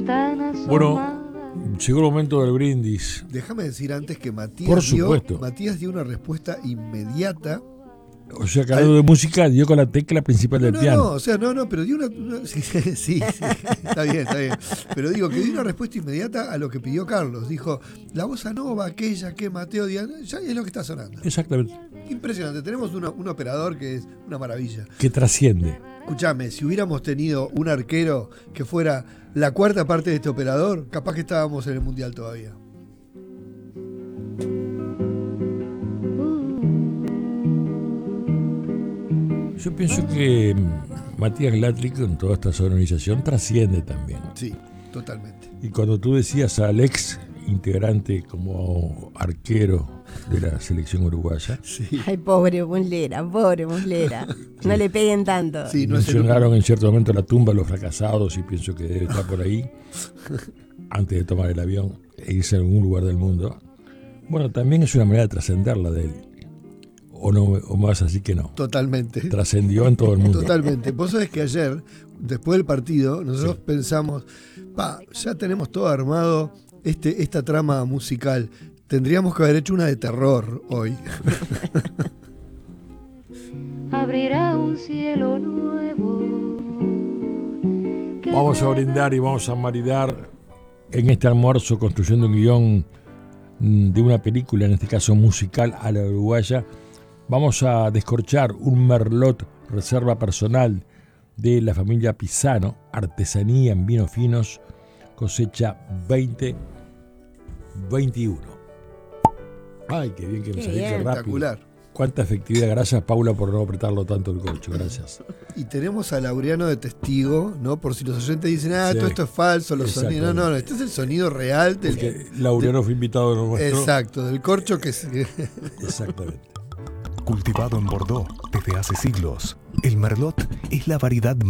Bueno, llegó el momento del brindis. Déjame decir antes que Por Matías supuesto. dio una respuesta inmediata. O sea, que hablando de música, dio con la tecla principal del piano. Pero dio una sí, está bien. Pero digo que dio una respuesta inmediata a lo que pidió Carlos. Dijo, la bossa nova, aquella que Mateo ya es lo que está sonando. Exactamente. Impresionante, tenemos un operador que es una maravilla. Que trasciende. Escuchame, si hubiéramos tenido un arquero que fuera la cuarta parte de este operador, capaz que estábamos en el Mundial todavía. Yo pienso que Matías Glatlik, con toda esta sonorización, trasciende también. Sí, totalmente. Y cuando tú decías al ex integrante como arquero de la selección uruguaya, Sí. Ay, pobre Muslera. No le peguen tanto. Sí, no es el mencionaron en cierto momento la tumba de los fracasados y pienso que debe estar por ahí antes de tomar el avión e irse a algún lugar del mundo. Bueno, también es una manera de trascenderla de él. O no, o más así que no. Totalmente. Trascendió en todo el mundo. Totalmente. Vos sabés que ayer, después del partido, nosotros pensamos, ya tenemos todo armado esta trama musical. Tendríamos que haber hecho una de terror hoy. Abrirá un cielo nuevo. Vamos a brindar y vamos a maridar en este almuerzo construyendo un guión de una película, en este caso musical, a la uruguaya. Vamos a descorchar un merlot reserva personal de la familia Pisano, artesanía en vinos finos, cosecha 2021. Ay, qué bien que me salí rápido. Espectacular. Cuánta efectividad. Gracias, Paula, por no apretarlo tanto el corcho. Gracias. Y tenemos a Laureano de testigo, ¿no? Por si los oyentes dicen, Sí. todo esto es falso, los sonidos. No, este es el sonido real del. Porque Laureano fue invitado nuestro. Exacto, del corcho que es. Exactamente. Cultivado en Bordeaux desde hace siglos, el Merlot es la variedad